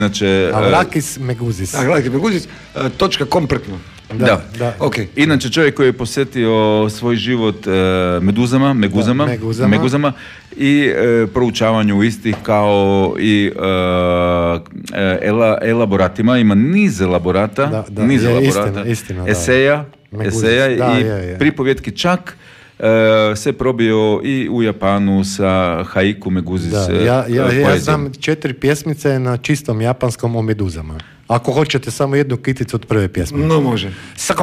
Znači, Avrakis meguzis. Avrakis meguzis, .com prekno. Da. Okay. Inače čovjek koji je posjetio svoj život meguzama i proučavanju istih kao i elaboratima, ima niz elaborata, istina, eseja i pripovjetki čak se probio i u Japanu sa haiku meguzis. Ja znam 4 pjesmice na čistom japanskom o meduzama. Ako hoćete samo jednu kiticu od prve pjesme. No, može.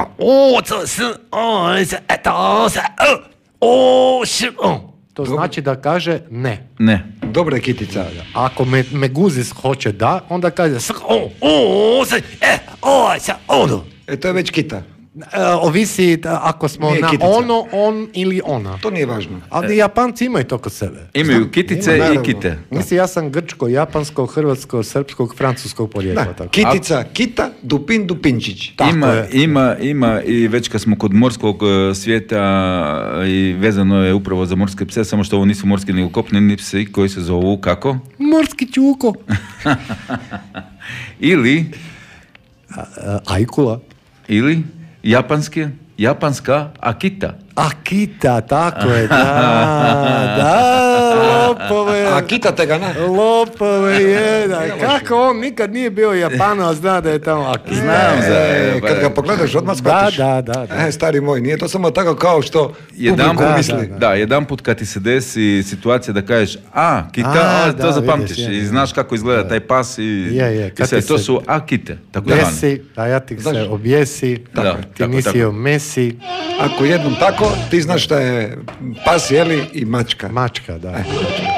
To znači da kaže ne. Ne. Dobra je kitica. Ako meguzis hoće da, onda kaže to je već kita. Ovisi ako smo nije na kitica. ono, on ili ona. To nije važno. Ali Japanci imaju to kod sebe. Imaju kitice i kite. Mislim, ja sam grčko, japansko, hrvatsko, srpskog, francuskog porijekla. Kitica, kita, dupin, dupinčić. Ima i već kad smo kod morskog svijeta i vezano je upravo za morske pse, samo što ovo nisu morski nego kopneni psi koji se zovu kako? Morski čuko. Ili ajkula. Ili japanska akita. Akita, tako je, lopove. Akita te ga na. Lopove jedan. Kako on nikad nije bio Japanac, zna da je tamo Akita. Znam kad ga pogledaš odmah shvatiš. Da. Stari moj, nije to samo tako kao što publiku misli. Jedan put kad ti se desi situacija da kažeš kita, to zapamtiš i znaš kako izgleda taj pas i sve, to su akite. Objesi, ajatik se objesi, ti nisi Messi. Ako jednom tako, ti znaš šta je pas, jeli, i mačka. Mačka, da.